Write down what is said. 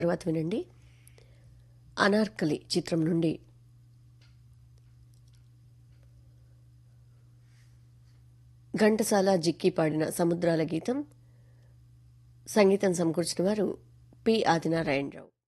తర్వాత వినండి అనార్కలి చిత్రం నుండి ఘంటసాల జిక్కి పాడిన సముద్రాల గీతం. సంగీతం సమకూర్చిన వారు పి ఆదినారాయణరావు.